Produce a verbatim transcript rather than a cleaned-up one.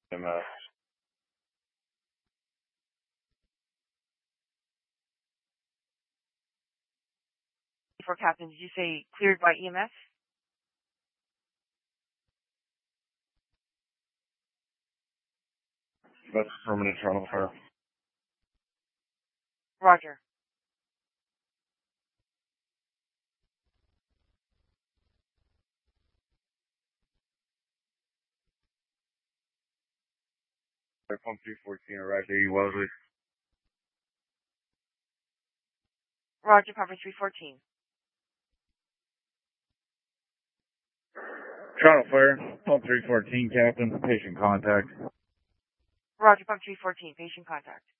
E M S. For Captain, did you say cleared by E M S? That's permanent trial fire. Roger. Pump three fourteen arrived there, you Wellesley. Roger, Pumper three fourteen. Trial fire. Pump three fourteen, Captain. Patient contact. Roger, Pump three fourteen. Patient contact.